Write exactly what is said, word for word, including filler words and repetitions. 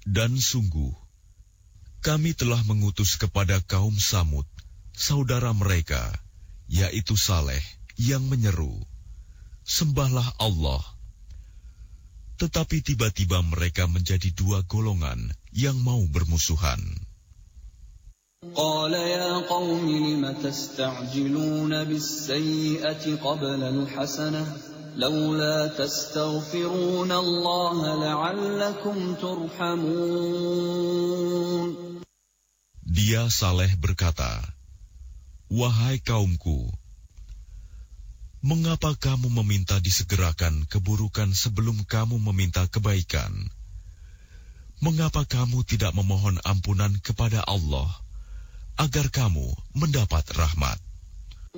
Dan sungguh, kami telah mengutus kepada kaum Samud, saudara mereka, yaitu Saleh, yang menyeru, "Sembahlah Allah." Tetapi tiba-tiba mereka menjadi dua golongan yang mau bermusuhan. قال يا قوم لم تستعجلون بالسيئة قبل الحسنة لولا تستغفرون الله لعلكم ترحمون. Dia Saleh berkata, "Wahai kaumku, mengapa kamu meminta disegerakan keburukan sebelum kamu meminta kebaikan? Mengapa kamu tidak memohon ampunan kepada Allah agar kamu mendapat rahmat?"